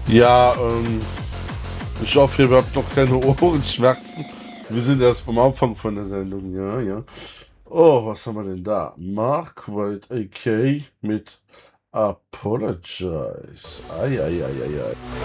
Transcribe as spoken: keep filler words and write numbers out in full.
Ja, ähm, ich hoffe, ihr habt noch keine Ohrenschmerzen. Wir sind erst am Anfang von der Sendung, ja, ja. Oh, was haben wir denn da? Mark White A K mit Apologize. Eieieiei.